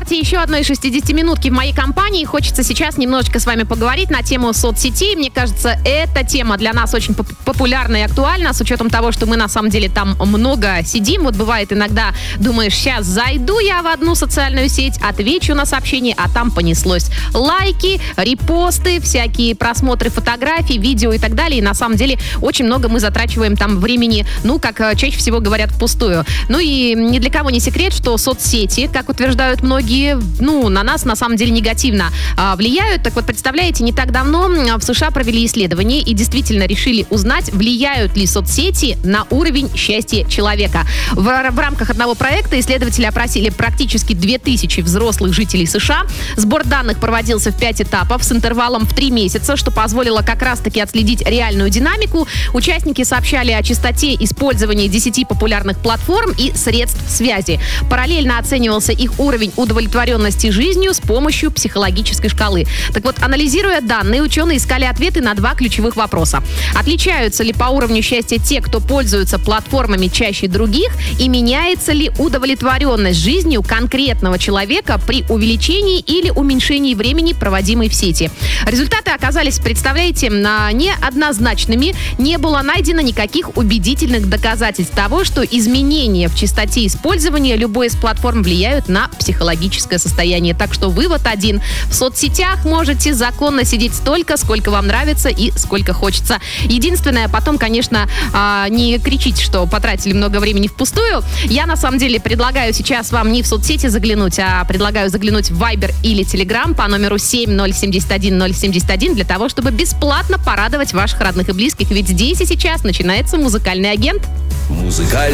старте еще одной 60-минутки в моей компании. Хочется сейчас немножечко с вами поговорить на тему соцсетей. Мне кажется, эта тема для нас очень популярна и актуальна, с учетом того, что мы на самом деле там много сидим. Вот бывает иногда, думаешь, сейчас зайду я в одну социальную сеть, отвечу на сообщение, а там понеслось лайки, репосты, всякие просмотры фотографий, видео и так далее. И на самом деле очень много мы затрачиваем там времени, как чаще всего говорят, впустую. Ну и ни для кого не секрет, что соцсети, как утверждают многие, на нас на самом деле негативно влияют. Так вот, представляете, не так давно в США провели исследование и действительно решили узнать, влияют ли соцсети на уровень счастья человека. В рамках одного проекта исследователи опросили практически 2000 взрослых жителей США. Сбор данных проводился в 5 этапов с интервалом в 3 месяца, что позволило как раз-таки отследить реальную динамику. Участники сообщали о частоте использования 10 популярных платформ и средств связи. Параллельно оценивался их уровень удовлетворенности жизнью с помощью психологической шкалы. Так вот, анализируя данные, ученые искали ответы на 2 ключевых вопроса. Отличаются ли по уровню счастья те, кто пользуется платформами чаще других, и меняется ли удовлетворенность жизнью конкретного человека при увеличении или уменьшении времени, проводимой в сети. Результаты оказались, представляете, неоднозначными. Не было найдено никаких убедительных доказательств того, что изменения в частоте использования любой из платформ влияют на психологическое состояние. Так что вывод один. В соцсетях можете законно сидеть столько, сколько вам нравится и сколько хочется. Единственное, потом, конечно, не кричите, что потратили много времени впустую. Я, на самом деле, предлагаю сейчас вам не в соцсети заглянуть, а предлагаю заглянуть в Viber или Telegram по номеру 70771 для того, чтобы бесплатно порадовать ваших родных и близких. Ведь здесь и сейчас начинается музыкальный агент. Музыкальный